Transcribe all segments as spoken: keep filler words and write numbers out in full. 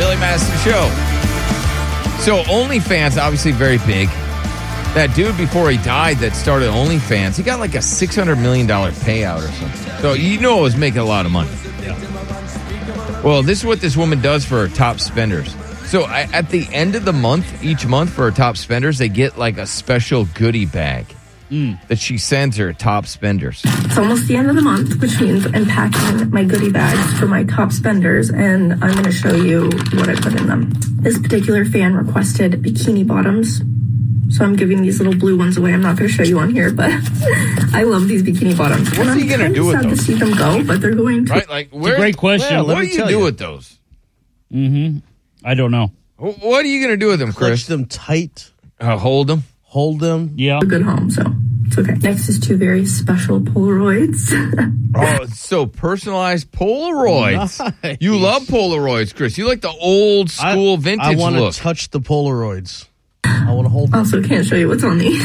Billy Madison Show. So OnlyFans, obviously very big. That dude before he died that started OnlyFans, he got like a six hundred million dollars payout or something. So you know it was making a lot of money. Yeah. Well, this is what this woman does for her top spenders. So I, at the end of the month, each month for her top spenders, they get like a special goodie bag mm. that she sends her top spenders. It's almost the end of the month, which means I'm packing my goodie bags for my top spenders, and I'm going to show you what I put in them. This particular fan requested bikini bottoms, so I'm giving these little blue ones away. I'm not going to show you on here, but I love these bikini bottoms. What's he going to do with those? I'm sad to see them go, but they're going to... Right, like, where, it's a great question. Yeah, what do you do you. with those? Mm-hmm. I don't know. What are you going to do with them, Chris? Clutch them tight. Uh, hold them? Hold them. Yeah. A good home, so it's okay. Next is two very special Polaroids. Oh, it's so personalized Polaroids. Nice. You love Polaroids, Chris. You like the old school I, vintage I want look. to touch the Polaroids. I want to hold them. Also, can't show you what's on these.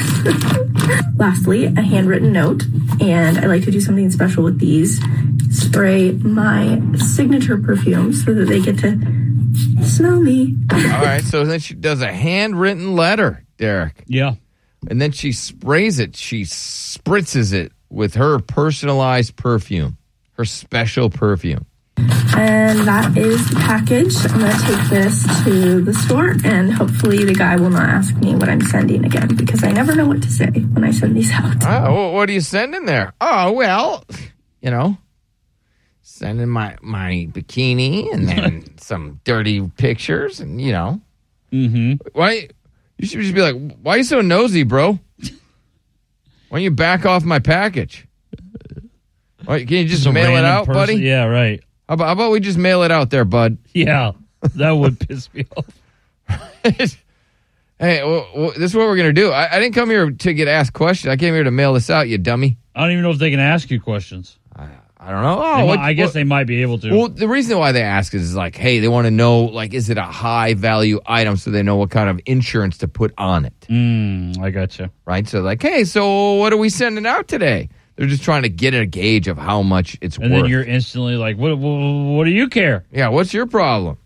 Lastly, a handwritten note, and I like to do something special with these. Spray my signature perfume so that they get to smell me. All right, so then she does a handwritten letter, Derek. Yeah. And then she sprays it. She spritzes it with her personalized perfume, her special perfume. And that is the package. I'm going to take this to the store, and hopefully the guy will not ask me what I'm sending again, because I never know what to say when I send these out. Oh, what are you sending there? Oh, well, you know, sending my, my bikini and then some dirty pictures and, you know. Mm-hmm. Why? You should just be like, why are you so nosy, bro? Why don't you back off my package? Why, can you just, just mail it out, person. buddy? Yeah, right. How about, how about we just mail it out there, bud? Yeah, that would piss me off. Hey, well, well, this is what we're going to do. I, I didn't come here to get asked questions. I came here to mail this out, you dummy. I don't even know if they can ask you questions. I, I don't know. Oh, what, what, I guess what, they might be able to. Well, the reason why they ask is like, hey, they want to know, like, is it a high-value item so they know what kind of insurance to put on it. Mm, I gotcha. Right? So like, hey, so what are we sending out today? They're just trying to get a gauge of how much it's and worth. And then you're instantly like, what, what, what do you care? Yeah, what's your problem?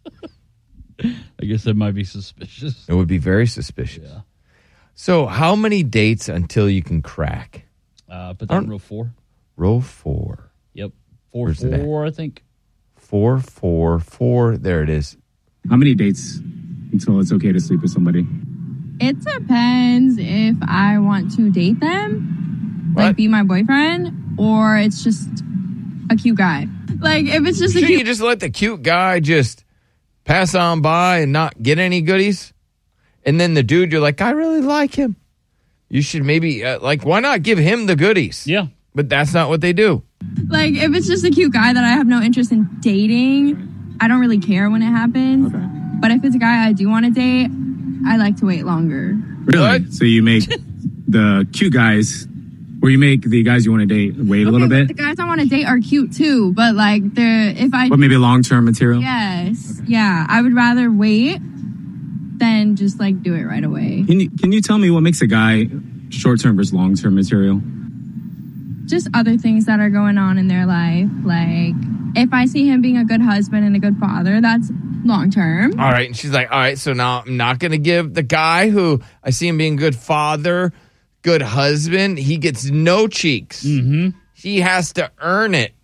I guess that might be suspicious. It would be very suspicious. Yeah. So how many dates until you can crack? Uh, put that in row four. Row four. Yep. Four, Where's four, I think. Four, four, four. There it is. How many dates until it's okay to sleep with somebody? It depends if I want to date them, What? like be my boyfriend, or it's just a cute guy. Like if it's just a Shouldn't cute... you just let the cute guy just pass on by and not get any goodies? And then the dude, you're like, I really like him. You should maybe, uh, like, why not give him the goodies? Yeah. But that's not what they do. Like if it's just a cute guy that I have no interest in dating, I don't really care when it happens. Okay. But if it's a guy I do want to date, I like to wait longer. Really? What? So you make the cute guys, or you make the guys you want to date wait Okay, a little bit? The guys I want to date are cute too, but like they're if I But maybe long-term material? yes, okay. yeah, I would rather wait than just like do it right away. Can you, can you tell me what makes a guy short-term versus long-term material? Just other things that are going on in their life. Like if I see him being a good husband and a good father, that's long term. All right. And she's like, all right, so now I'm not going to give the guy who I see him being a good father, good husband, he gets no cheeks. Mm-hmm. He has to earn it.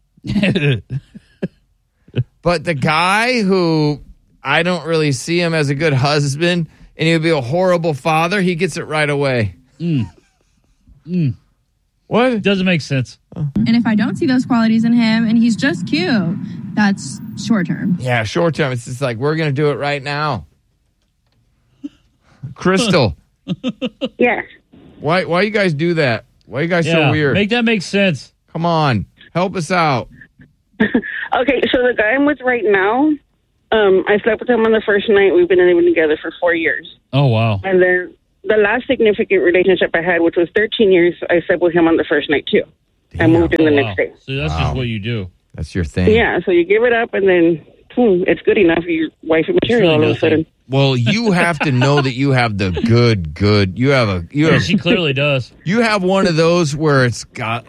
But the guy who I don't really see him as a good husband and he would be a horrible father, he gets it right away. Mm. Mm. What? Doesn't make sense. And if I don't see those qualities in him and he's just cute, that's short term. Yeah, short term. It's just like, we're going to do it right now. Crystal. Yes. Why Why you guys do that? Why you guys Yeah, so weird? make that make sense. Come on. Help us out. Okay, so the guy I'm with right now, um, I slept with him on the first night. We've been living together for four years. Oh, wow. And then the last significant relationship I had, which was thirteen years, I slept with him on the first night, too. Damn. I moved in Oh, the wow. next day. So that's Wow. just what you do. That's your thing. Yeah, so you give it up, and then, boom, it's good enough. Your wifey material really all of a sudden. Well, you have to know that you have the good, good. You have a you Yeah, have she clearly does. you have one of those where it's got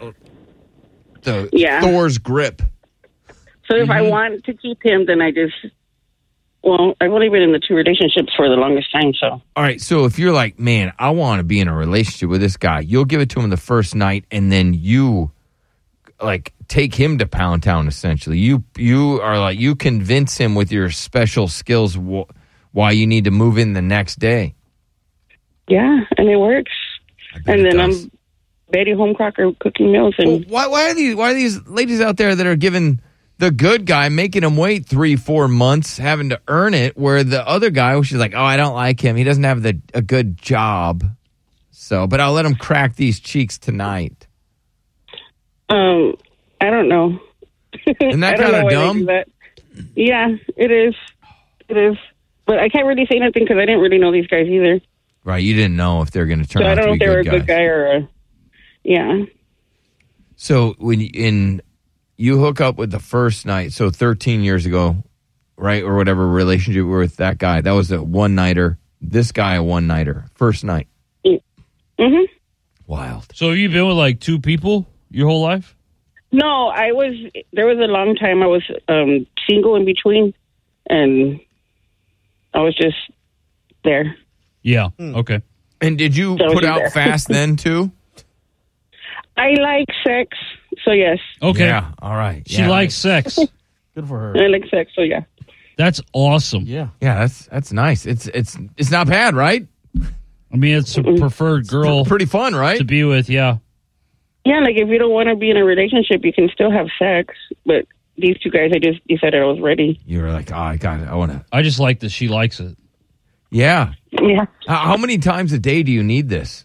the Yeah. Thor's grip. So if Mm-hmm. I want to keep him, then I just well, I've only been in the two relationships for the longest time, so. All right, so if you're like, man, I want to be in a relationship with this guy, you'll give it to him the first night, and then you, like, take him to Pound Town, essentially. You you are like, you convince him with your special skills wh- why you need to move in the next day. Yeah, and it works. And it then does. I'm Betty Home Crocker cooking meals. And Well, why, why, are these, why are these ladies out there that are giving the good guy, making him wait three, four months, having to earn it, where the other guy, she's like, oh, I don't like him. He doesn't have the a good job. So, but I'll let him crack these cheeks tonight. um, I don't know. Isn't that I don't kind know of why they dumb? do that. Yeah, it is. It is. But I can't really say nothing because I didn't really know these guys either. Right, you didn't know if they're going to turn So I out don't to know be if they were a good good guys. guy or a, yeah. So when you, in you hook up with the first night, so thirteen years ago, right, or whatever relationship you were with that guy, that was a one nighter. This guy a one nighter, first night. Mm-hmm. Wild. So have you been with like two people your whole life? No, I was, there was a long time I was um, single in between, and I was just there. Yeah. Okay. And did you So put you out there. fast then too? I like sex, so yes. Okay. Yeah. All right. She yeah. likes sex. Good for her. I like sex, so yeah. That's awesome. Yeah. Yeah, that's that's nice. It's it's it's not bad, right? I mean, it's a preferred girl Pretty fun, right? to be with. Yeah. Yeah, like if you don't want to be in a relationship, you can still have sex. But these two guys, I just decided I was ready. You were like, oh, I got it. I want to. I just like that she likes it. Yeah. Yeah. How, how many times a day do you need this?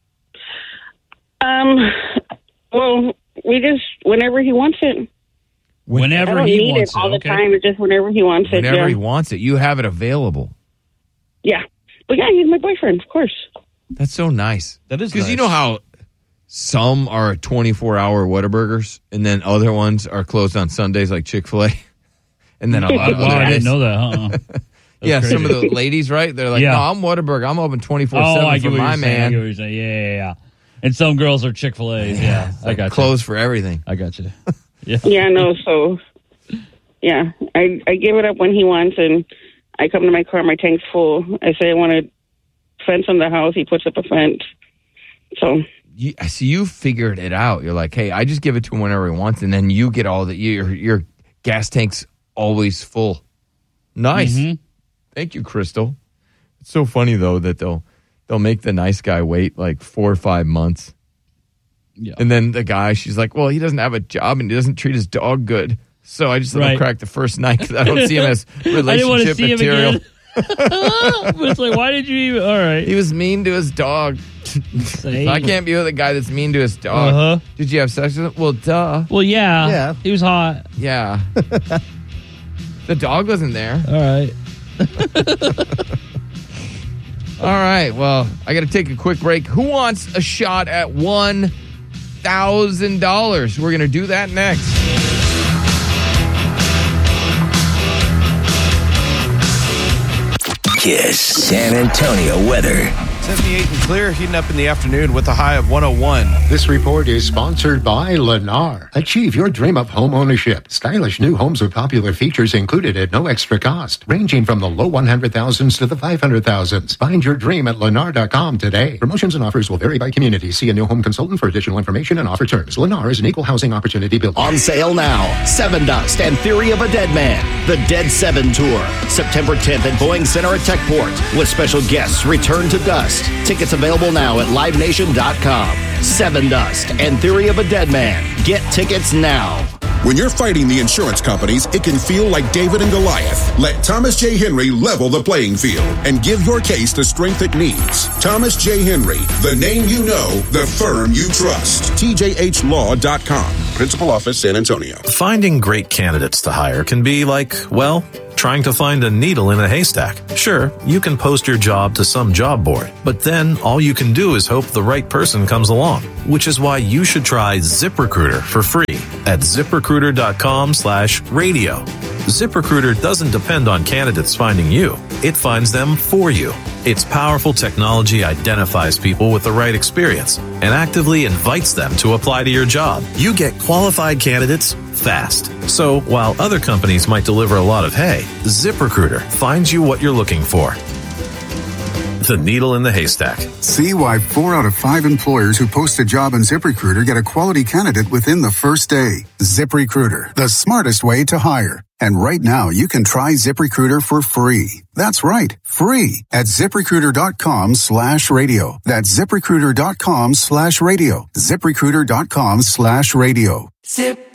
Um. Well, we just whenever he wants it. I Whenever don't he need wants it all it. the Okay. time. It's just whenever he wants it. Whenever Yeah. he wants it, you have it available. Yeah. But yeah, he's my boyfriend, of course. That's so nice. That is Because you nice. know how some are twenty-four hour Whataburgers, and then other ones are closed on Sundays, like Chick-fil-A, and then a lot of Wow, other I didn't days. know that. Huh? Yeah, crazy. some of the ladies, right? They're like, Yeah. no, I'm Whataburger. I'm open twenty-four Oh, seven I for get what my you're saying. I get what man. you're saying. Yeah, yeah, yeah. And some girls are Chick-fil-A's. Yeah, I got you. Closed for everything. I got you. Yeah. Yeah, no, so yeah, I I give it up when he wants, and I come to my car, my tank's full. I say I want a fence on the house. He puts up a fence. So You, so you figured it out. You're like, hey, I just give it to him whenever he wants, and then you get all the your your gas tank's always full. Nice. Mhm. Thank you, Crystal. It's so funny though that they'll they'll make the nice guy wait like four or five months. Yeah. And then the guy, she's like, well, he doesn't have a job and he doesn't treat his dog good. So I just let him Right. crack the first night because I don't see him as I didn't want to relationship see material. him again. But it's like, why did you even? All right. He was mean to his dog. Say. I can't be with a guy that's mean to his dog. Uh-huh. Did you have sex with him? Well, duh. Well, yeah. Yeah. He was hot. Yeah. The dog wasn't there. All right. All right. Well, I got to take a quick break. Who wants a shot at one thousand dollars? We're going to do that next. Kiss San Antonio weather. seventy-eight and clear, heating up in the afternoon with a high of one oh one. This report is sponsored by Lennar. Achieve your dream of home ownership. Stylish new homes with popular features included at no extra cost, ranging from the low one hundred thousands to the five hundred thousands. Find your dream at Lennar dot com today. Promotions and offers will vary by community. See a new home consultant for additional information and offer terms. Lennar is an equal housing opportunity builder. On sale now, Seven Dust and Theory of a Dead Man. The Dead Seven Tour. September tenth at Boeing Center at Techport. With special guests Return to Dust. Tickets available now at live nation dot com. Seven Dust and Theory of a Dead Man. Get tickets now. When you're fighting the insurance companies, it can feel like David and Goliath. Let Thomas J. Henry level the playing field and give your case the strength it needs. Thomas J. Henry, the name you know, the firm you trust. T J H law dot com. Principal Office, San Antonio. Finding great candidates to hire can be like, well, trying to find a needle in a haystack. Sure, you can post your job to some job board, but then all you can do is hope the right person comes along, which is why you should try ZipRecruiter for free at ZipRecruiter dot com slash radio. ZipRecruiter doesn't depend on candidates finding you. It finds them for you. Its powerful technology identifies people with the right experience and actively invites them to apply to your job. You get qualified candidates fast. So while other companies might deliver a lot of hay, ZipRecruiter finds you what you're looking for. The needle in the haystack. See why four out of five employers who post a job on ZipRecruiter get a quality candidate within the first day. ZipRecruiter, the smartest way to hire. And right now, you can try ZipRecruiter for free. That's right, free at ZipRecruiter.com slash radio. That's ZipRecruiter.com slash radio. ZipRecruiter.com slash radio. Zip.